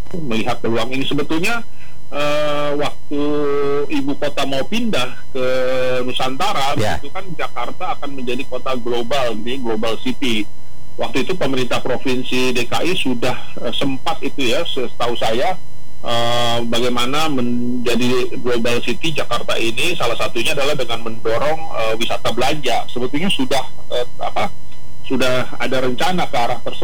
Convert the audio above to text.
melihat peluang ini. Sebetulnya waktu ibu kota mau pindah ke Nusantara, itu kan Jakarta akan menjadi kota global, nih global city. Waktu itu pemerintah provinsi DKI sudah sempat itu ya, setahu saya, bagaimana menjadi global city Jakarta ini salah satunya adalah dengan mendorong wisata belanja. Sebetulnya sudah ada rencana ke arah tersebut.